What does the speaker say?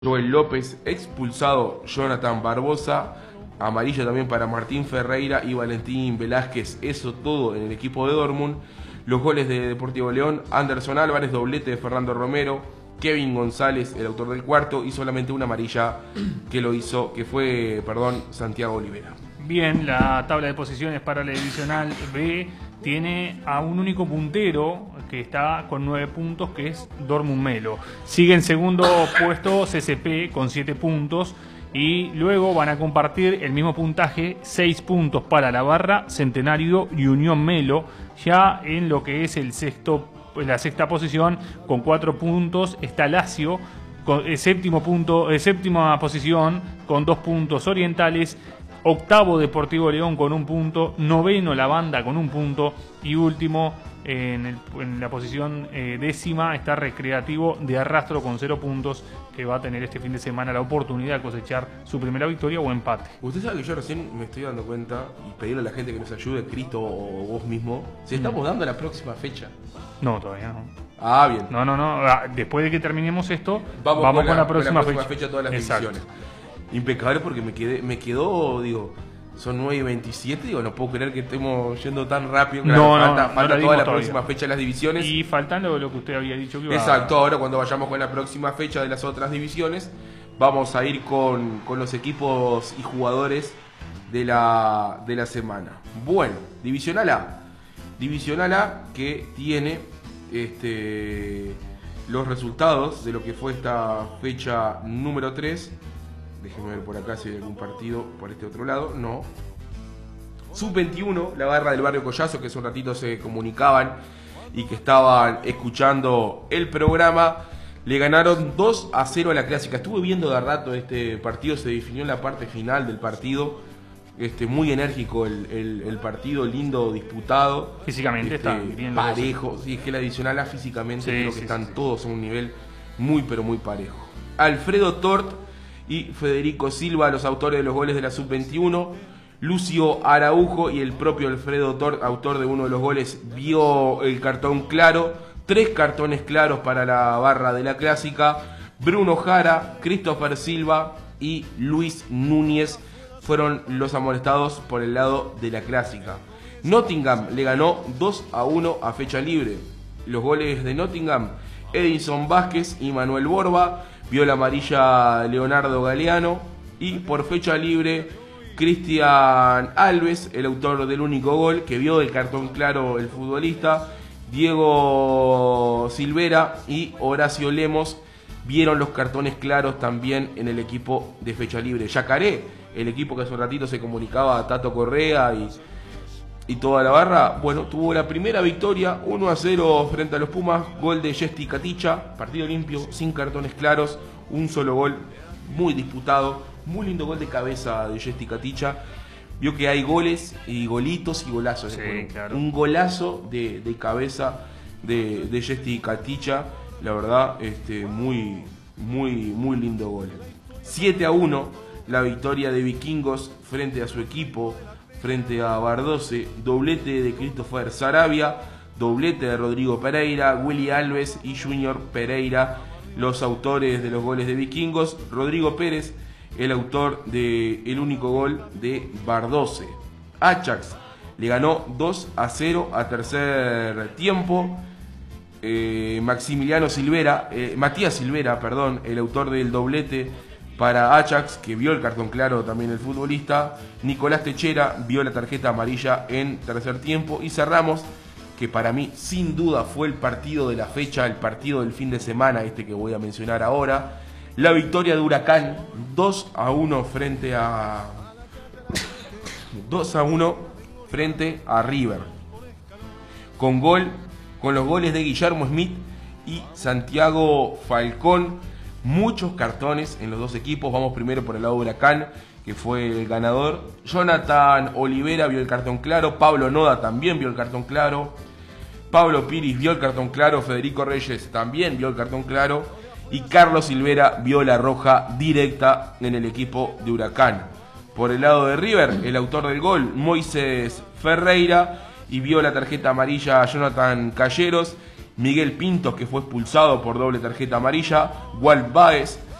Joel López, expulsado Jonathan Barbosa, amarilla también para Martín Ferreira y Valentín Velázquez. Eso todo en el equipo de Dortmund. Los goles de Deportivo León: Anderson Álvarez, doblete de Fernando Romero, Kevin González, el autor del cuarto, y solamente una amarilla que fue Santiago Olivera. Bien, la tabla de posiciones para la divisional B tiene a un único puntero que está con 9 puntos, que es Dortmund Melo. Sigue en segundo puesto CCP con 7 puntos y luego van a compartir el mismo puntaje, 6 puntos para la Barra, Centenario y Unión Melo. Ya en lo que es la sexta posición con 4 puntos está Lazio, séptima posición con 2 puntos Orientales. Octavo Deportivo León con 1 punto, noveno La Banda con 1 punto y último en la posición décima está Recreativo de Arrastro con 0 puntos, que va a tener este fin de semana la oportunidad de cosechar su primera victoria o empate. Usted sabe que yo recién me estoy dando cuenta y pedirle a la gente que nos ayude, Cristo o vos mismo, si estamos dando la próxima fecha. No, todavía no. Ah, bien. No. Después de que terminemos esto, vamos con la próxima fecha todas las divisiones. Impecable, porque me quedó, digo, son 9:27, digo, no puedo creer que estemos yendo tan rápido. Falta toda la próxima fecha de las divisiones. Y faltando lo que usted había dicho que iba. Exacto, ahora cuando vayamos con la próxima fecha de las otras divisiones, vamos a ir con los equipos y jugadores de la semana. Bueno, Divisional A. Divisional A que tiene los resultados de lo que fue esta fecha número 3. Déjenme ver por acá si hay algún partido por este otro lado. No. Sub-21, la Barra del Barrio Collazo, que hace un ratito se comunicaban y que estaban escuchando el programa, le ganaron 2-0 a la Clásica. Estuve viendo de rato este partido, se definió en la parte final del partido. Muy enérgico el partido, lindo, disputado. Físicamente está bien parejo. Sí, es que la Divisional A físicamente creo que están todos a un nivel muy pero muy parejo. Alfredo Tort y Federico Silva, los autores de los goles de la Sub-21. Lucio Araujo y el propio Alfredo Tort, autor de uno de los goles, vio el cartón claro. 3 cartones claros para la Barra de la Clásica. Bruno Jara, Christopher Silva y Luis Núñez fueron los amonestados por el lado de la Clásica. Nottingham le ganó 2-1 a fecha libre. Los goles de Nottingham: Edinson Vázquez y Manuel Borba. Vio la amarilla Leonardo Galeano. Y por fecha libre, Cristian Alves, el autor del único gol, que vio el cartón claro el futbolista. Diego Silvera y Horacio Lemos vieron los cartones claros también en el equipo de fecha libre. Yacaré, el equipo que hace un ratito se comunicaba a Tato Correa y toda la Barra, bueno, tuvo la primera victoria 1-0 frente a los Pumas. Gol de Yesti Caticha, partido limpio, sin cartones claros, un solo gol, muy disputado, muy lindo gol de cabeza de Yesti Caticha. Vio que hay goles y golitos y golazos. Sí, claro. Un golazo de cabeza de Yesti Caticha, la verdad, muy lindo gol. 7-1 la victoria de Vikingos frente a su equipo, frente a Bardose. Doblete de Christopher Sarabia, doblete de Rodrigo Pereira, Willy Alves y Junior Pereira, los autores de los goles de Vikingos. Rodrigo Pérez, el autor del único gol de Bardose. Ajax le ganó 2-0 a tercer tiempo. Matías Silvera, el autor del doblete para Ajax, que vio el cartón claro también el futbolista. Nicolás Techera vio la tarjeta amarilla en tercer tiempo. Y cerramos, que para mí sin duda fue el partido de la fecha, el partido del fin de semana, que voy a mencionar ahora. La victoria de Huracán 2-1 frente a River. Con los goles de Guillermo Smith y Santiago Falcón. Muchos cartones en los dos equipos. Vamos primero por el lado de Huracán, que fue el ganador. Jonathan Olivera vio el cartón claro. Pablo Noda también vio el cartón claro. Pablo Piris vio el cartón claro. Federico Reyes también vio el cartón claro. Y Carlos Silvera vio la roja directa en el equipo de Huracán. Por el lado de River, el autor del gol, Moisés Ferreira, y vio la tarjeta amarilla a Jonathan Calleros. Miguel Pintos, que fue expulsado por doble tarjeta amarilla. Walt Baez